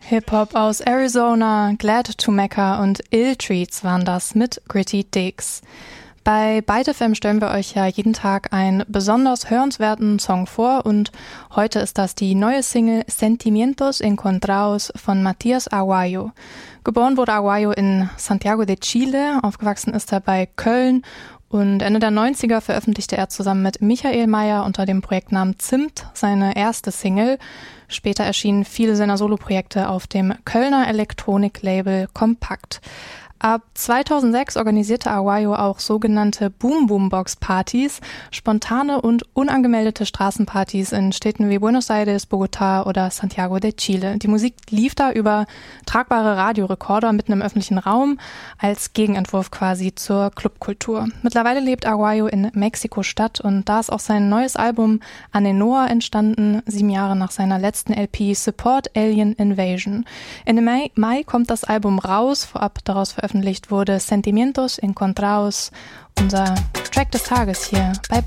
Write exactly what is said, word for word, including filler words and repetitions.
Hip-Hop aus Arizona, Glad to Mecca und Ill Treats waren das mit Gritty Dicks. Bei Byte F M stellen wir euch ja jeden Tag einen besonders hörenswerten Song vor und heute ist das die neue Single Sentimientos Encontrados von Matías Aguayo. Geboren wurde Aguayo in Santiago de Chile, aufgewachsen ist er bei Köln und Ende der neunziger veröffentlichte er zusammen mit Michael Mayer unter dem Projektnamen Zimt seine erste Single. Später erschienen viele seiner Soloprojekte auf dem Kölner Elektroniklabel Kompakt. Ab zweitausendsechs organisierte Aguayo auch sogenannte Boom-Boom-Box-Partys, spontane und unangemeldete Straßenpartys in Städten wie Buenos Aires, Bogotá oder Santiago de Chile. Die Musik lief da über tragbare Radiorekorder mitten im öffentlichen Raum als Gegenentwurf quasi zur Clubkultur. Mittlerweile lebt Aguayo in Mexiko-Stadt und da ist auch sein neues Album Anenoa entstanden, sieben Jahre nach seiner letzten L P Support Alien Invasion. Ende Mai, Mai kommt das Album raus, vorab daraus veröffentlicht wurde Sentimientos Encontrados, unser Track des Tages hier bei